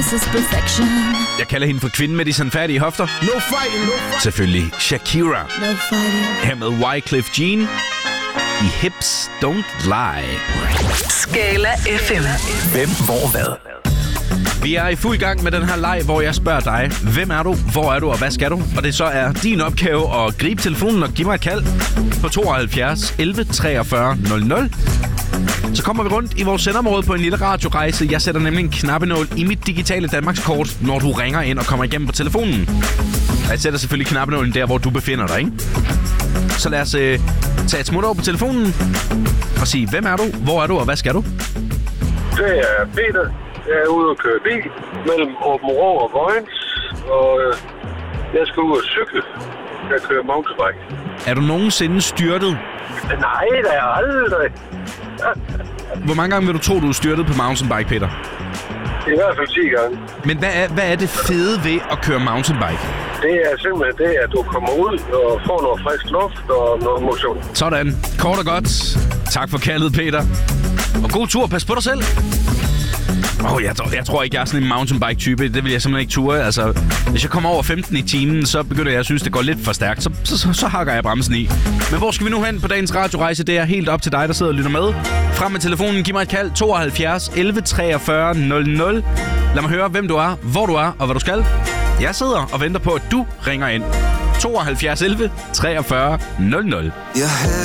This is perfection. Jeg kalder hende for kvinden med de sandfærdige hofter. No fighting, no fighting. Selvfølgelig Shakira. No fighting. Her med Wyclef Jean i Hips Don't Lie. Skala FM. Hvem, hvor, hvad? Vi er i fuld gang med den her leg, hvor jeg spørger dig, hvem er du, hvor er du og hvad skal du? Og det så er din opgave at gribe telefonen og give mig et kald på 72 11 43 00. Så kommer vi rundt i vores sendområde på en lille radiorejse. Jeg sætter nemlig en knappenål i mit digitale Danmarkskort, når du ringer ind og kommer igennem på telefonen. Jeg sætter selvfølgelig knappenålen der, hvor du befinder dig, ikke? Så lad os tage et smut over på telefonen og sige, hvem er du, hvor er du og hvad skal du? Det er Peter. Jeg er ude og køre bil mellem Aabenraa og Vojens, og jeg skal ud og cykle. Jeg kører mountainbike. Er du nogensinde styrtet? Nej, det er aldrig. Hvor mange gange vil du tro, du er styrtet på mountainbike, Peter? I hvert fald 10 gange. Men hvad er det fede ved at køre mountainbike? Det er simpelthen det, at du kommer ud og får noget frisk luft og noget motion. Sådan. Kort og godt. Tak for kaldet, Peter. Og god tur. Pas på dig selv. Jeg tror ikke, jeg er sådan en mountainbike-type. Det vil jeg simpelthen ikke ture. Altså, hvis jeg kommer over 15 i timen, så begynder jeg at synes, det går lidt for stærkt. Så hakker jeg bremsen i. Men hvor skal vi nu hen på dagens radiorejse? Det er helt op til dig, der sidder og lytter med. Frem med telefonen. Giv mig et kald. 72 11 43 00. Lad mig høre, hvem du er, hvor du er og hvad du skal. Jeg sidder og venter på, at du ringer ind. 72 11 43 00.